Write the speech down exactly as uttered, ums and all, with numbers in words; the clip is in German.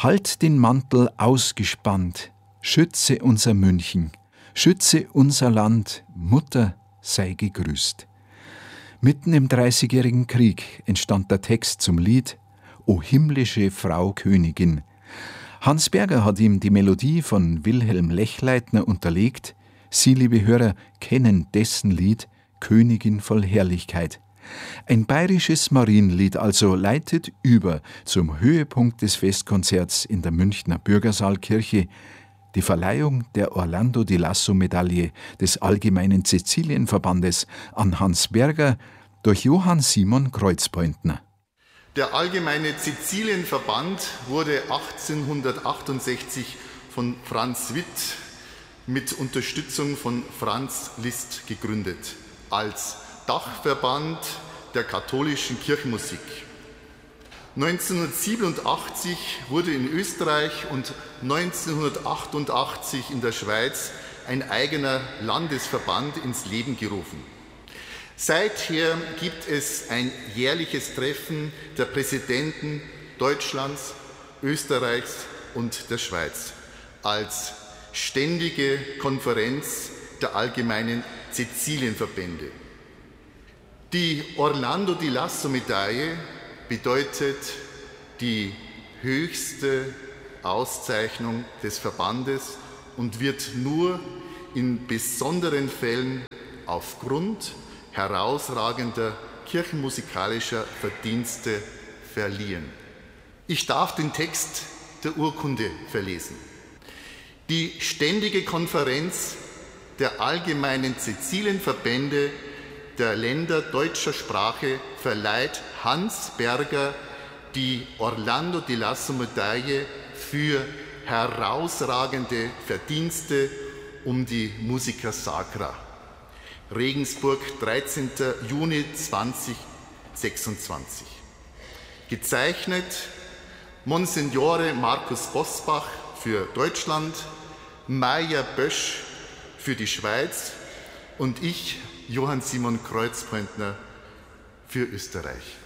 Halt den Mantel ausgespannt, schütze unser München, schütze unser Land, Mutter sei gegrüßt. Mitten im Dreißigjährigen Krieg entstand der Text zum Lied O himmlische Frau Königin. Hans Berger hat ihm die Melodie von Wilhelm Lechleitner unterlegt. Sie, liebe Hörer, kennen dessen Lied Königin voll Herrlichkeit. Ein bayerisches Marienlied also leitet über zum Höhepunkt des Festkonzerts in der Münchner Bürgersaalkirche, die Verleihung der Orlando di Lasso-Medaille des Allgemeinen Cäcilienverbandes an Hans Berger durch Johann Simon Kreuzpointner. Der Allgemeine Cäcilienverband wurde achtzehnhundertachtundsechzig von Franz Witt mit Unterstützung von Franz Liszt gegründet, als Dachverband der katholischen Kirchenmusik. neunzehnhundertsiebenundachtzig wurde in Österreich und neunzehnhundertachtundachtzig in der Schweiz ein eigener Landesverband ins Leben gerufen. Seither gibt es ein jährliches Treffen der Präsidenten Deutschlands, Österreichs und der Schweiz als ständige Konferenz der allgemeinen Cäcilienverbände. Die Orlando di Lasso-Medaille bedeutet die höchste Auszeichnung des Verbandes und wird nur in besonderen Fällen aufgrund herausragender kirchenmusikalischer Verdienste verliehen. Ich darf den Text der Urkunde verlesen. Die Ständige Konferenz der Allgemeinen Cäcilienverbände der Länder deutscher Sprache verleiht Hans Berger die Orlando di Lasso-Medaille für herausragende Verdienste um die Musica Sacra. Regensburg, dreizehnten Juni zweitausendsechsundzwanzig. Gezeichnet Monsignore Markus Bosbach für Deutschland, Maja Bösch für die Schweiz und ich, Johann Simon Kreuzpointner, für Österreich.